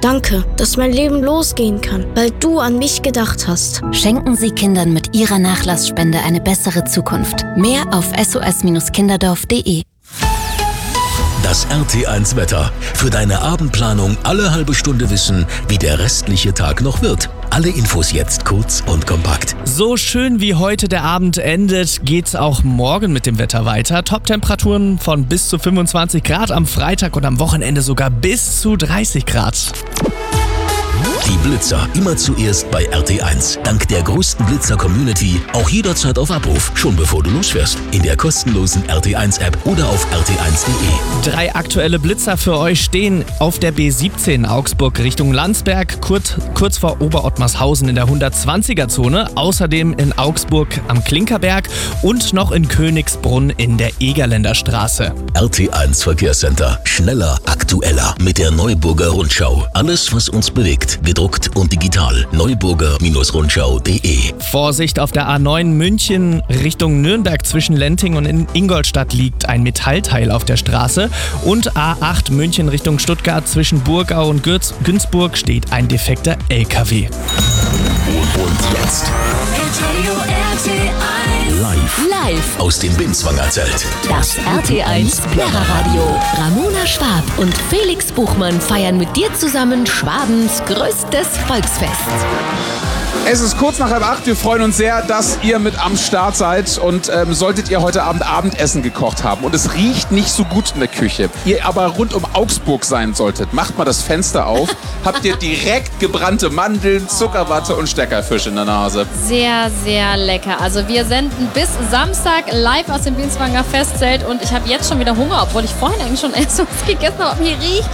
Danke, dass mein Leben losgehen kann, weil du an mich gedacht hast. Schenken Sie Kindern mit Ihrer Nachlassspende eine bessere Zukunft. Mehr auf sos-kinderdorf.de. Das RT1 Wetter. Für deine Abendplanung alle halbe Stunde wissen, wie der restliche Tag noch wird. Alle Infos jetzt kurz und kompakt. So schön wie heute der Abend endet, geht's auch morgen mit dem Wetter weiter. Top-Temperaturen von bis zu 25 Grad am Freitag und am Wochenende sogar bis zu 30 Grad. Die Blitzer immer zuerst bei RT1. Dank der größten Blitzer-Community auch jederzeit auf Abruf, schon bevor du losfährst. In der kostenlosen RT1-App oder auf rt1.de. 3 aktuelle Blitzer für euch stehen auf der B17 Augsburg Richtung Landsberg, kurz vor Oberottmarshausen in der 120er-Zone. Außerdem in Augsburg am Klinkerberg und noch in Königsbrunn in der Egerländer Straße. RT1 Verkehrscenter. Schneller, aktueller mit der Neuburger Rundschau. Alles, was uns bewegt. Gedruckt und digital. Neuburger-Rundschau.de. Vorsicht auf der A9 München Richtung Nürnberg zwischen Lenting und in Ingolstadt liegt ein Metallteil auf der Straße. Und A8 München Richtung Stuttgart zwischen Burgau und Günzburg steht ein defekter LKW. Und jetzt live aus dem Binswanger Zelt. Das RT1 Lehrerradio. Ramona Schwab und Felix Buchmann feiern mit dir zusammen Schwabens größtes Volksfest. Es ist kurz nach 7:30. Wir freuen uns sehr, dass ihr mit am Start seid. Und solltet ihr heute Abend Abendessen gekocht haben und es riecht nicht so gut in der Küche, ihr aber rund um Augsburg sein solltet, macht mal das Fenster auf. Habt ihr direkt gebrannte Mandeln, Zuckerwatte und Steckerfisch in der Nase. Sehr, sehr lecker. Also wir senden bis Samstag live aus dem Binswanger Festzelt und ich habe jetzt schon wieder Hunger, obwohl ich vorhin eigentlich schon erst was gegessen habe. Mir riecht